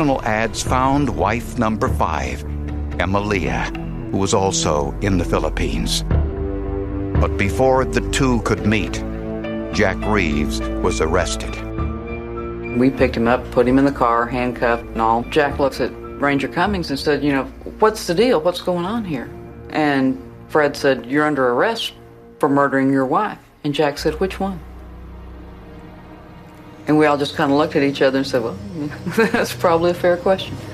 personal ads found wife number 5, Emilia, who was also in the Philippines. But before the two could meet, Jack Reeves was arrested. We picked him up, put him in the car, handcuffed and all. Jack looks at Ranger Cummings and said, what's the deal? What's going on here? And Fred said, you're under arrest for murdering your wife. And Jack said, which one? And we all just kind of looked at each other and said, well, that's probably a fair question.